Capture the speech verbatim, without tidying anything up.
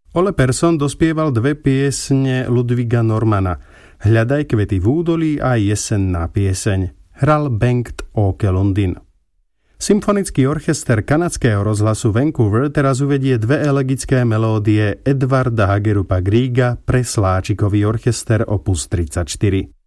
Ole Persson dospieval dve piesne Ludwiga Normana, Hľadaj kvety v údolí a Jesenná pieseň. Hral Bengt Åke Lundin. Symfonický orchester kanadského rozhlasu Vancouver teraz uvedie dve elegické melódie Edvarda Hagerupa Grieга pre sláčikový orchester opus tridsaťštyri.